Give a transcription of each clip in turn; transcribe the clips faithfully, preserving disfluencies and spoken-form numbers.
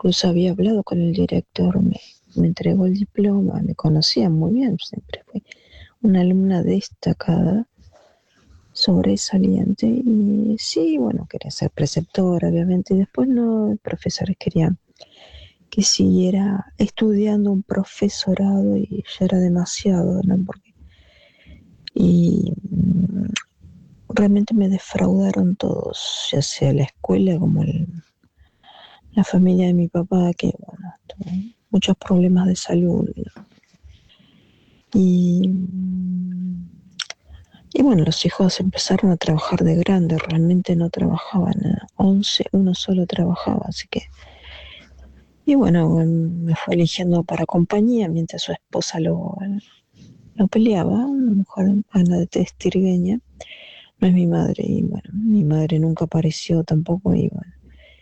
incluso había hablado con el director, me, me entregó el diploma, me conocía muy bien, siempre fui una alumna destacada, sobresaliente, y sí, bueno, quería ser preceptora, obviamente, y después no, los profesores querían que siguiera estudiando un profesorado y ya era demasiado, ¿no? Porque, y mm, realmente me defraudaron todos, ya sea la escuela como el, la familia de mi papá, que bueno, tuvo muchos problemas de salud, ¿no? Y, y bueno, los hijos empezaron a trabajar de grande, realmente no trabajaban, ¿no? once, uno solo trabajaba, así que, y bueno, me fue eligiendo para compañía mientras su esposa lo, lo peleaba, una mujer, Ana de Testirgueña, no es mi madre, y bueno, mi madre nunca apareció tampoco, y bueno,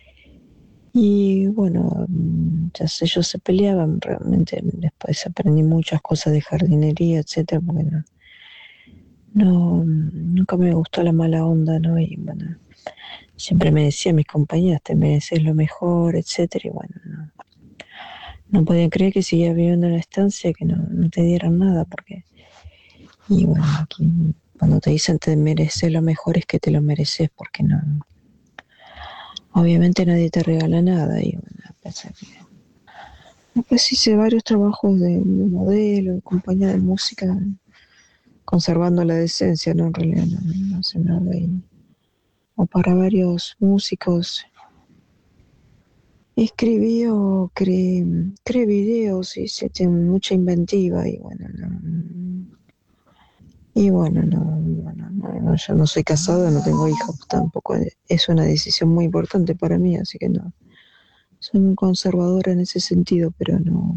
y bueno, ya sé, ellos se peleaban, realmente después aprendí muchas cosas de jardinería, etcétera, porque no, no, nunca me gustó la mala onda, ¿no? Y bueno, siempre me decían mis compañeras, te mereces lo mejor, etcétera, y bueno, no, no podían creer que seguía viviendo en la estancia, que no, no te dieran nada, porque, y bueno, aquí cuando te dicen te mereces lo mejor es que te lo mereces, porque no, obviamente nadie te regala nada, y bueno, pasa que después hice varios trabajos de, de modelo, de compañía de música, conservando la decencia, ¿no? En realidad no, no sé nada. Y, o para varios músicos. Escribí o creé, creé videos, y hice mucha inventiva, y bueno, no, y bueno, no, bueno, no, no, yo no soy casado, no tengo hijos tampoco. Es una decisión muy importante para mí, así que no. Soy muy conservadora en ese sentido, pero no.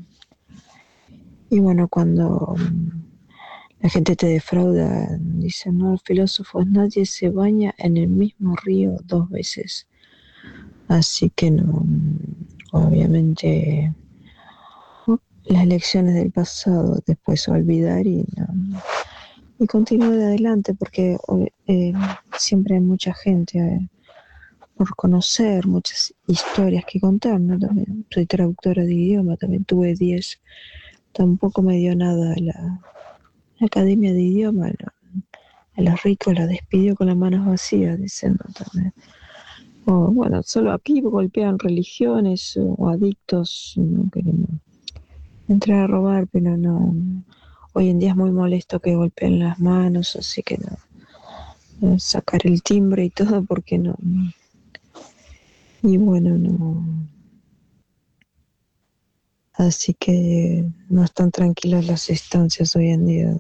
Y bueno, cuando la gente te defrauda, dicen, no, los filósofos, nadie se baña en el mismo río dos veces. Así que no, obviamente, las lecciones del pasado después olvidar, y no, y continuar de adelante, porque eh, siempre hay mucha gente eh, por conocer, muchas historias que contar, ¿no? También soy traductora de idioma, también tuve diez, tampoco me dio nada la, la academia de idioma, ¿no? A los ricos los despidió con las manos vacías, dicen, ¿no? También. O, bueno, solo aquí golpean religiones o adictos, no queremos entrar a robar, pero no. Hoy en día es muy molesto que golpeen las manos, así que no. no sacar el timbre y todo, porque no. Y bueno, no. Así que no están tranquilas las estancias hoy en día.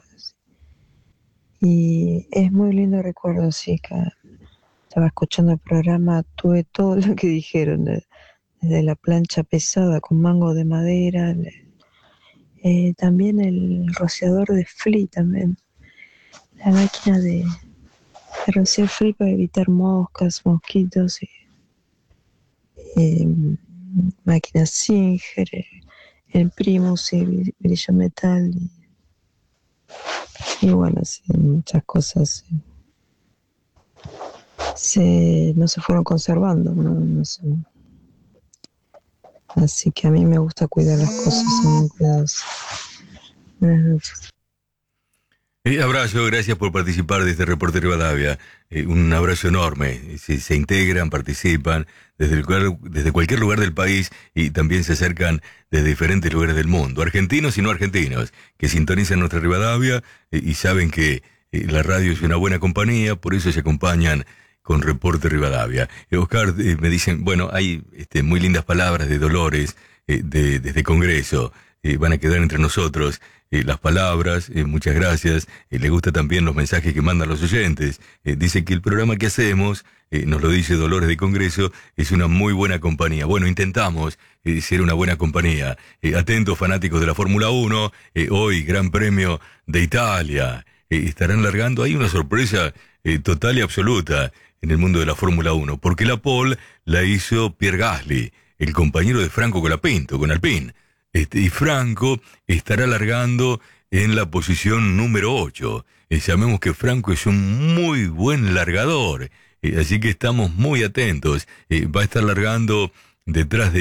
Y es muy lindo recuerdo, sí, que estaba escuchando el programa, tuve todo lo que dijeron, de, desde la plancha pesada con mango de madera, eh, también el rociador de Flea, también la máquina de, de rociar Flea para evitar moscas, mosquitos, y, eh, máquina Singer, el Primus, el brillo metal, y, y bueno, sí, muchas cosas sí, se, no se fueron conservando, no, no sé. Así que a mí me gusta cuidar las cosas, son muy cuidadas. Buenas noches. Eh, abrazo, gracias por participar de este Reporte Rivadavia. Eh, un abrazo enorme. Se, se integran, participan desde, el, desde cualquier lugar del país, y también se acercan desde diferentes lugares del mundo, argentinos y no argentinos, que sintonizan nuestra Rivadavia eh, y saben que eh, la radio es una buena compañía, por eso se acompañan con Reporte Rivadavia. Eh, Oscar, eh, me dicen, bueno, hay este, muy lindas palabras de Dolores eh, de, desde Congreso, eh, van a quedar entre nosotros. Eh, las palabras, eh, muchas gracias. Eh, le gusta también los mensajes que mandan los oyentes. Eh, dice que el programa que hacemos, eh, nos lo dice Dolores de Congreso, es una muy buena compañía. Bueno, intentamos eh, ser una buena compañía. Eh, atentos fanáticos de la Fórmula uno, eh, hoy Gran Premio de Italia. Eh, estarán largando, hay una sorpresa eh, total y absoluta en el mundo de la Fórmula uno, porque la pole la hizo Pierre Gasly, el compañero de Franco Colapinto, con Alpine. Este, y Franco estará largando en la posición número ocho. Eh, sabemos que Franco es un muy buen largador, eh, así que estamos muy atentos. Eh, va a estar largando detrás de